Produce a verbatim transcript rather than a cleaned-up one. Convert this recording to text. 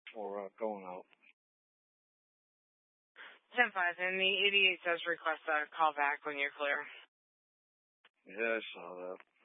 for uh, going out. ten five, and the eighty-eight does request a call back when you're clear. Yeah, I saw that.